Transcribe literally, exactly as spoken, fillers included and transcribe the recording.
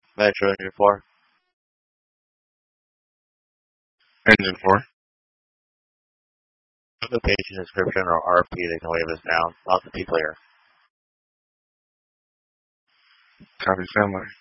Metro Engine four. Engine four. Location description or R P, they can wave us down. Lots of people here. Copy, family.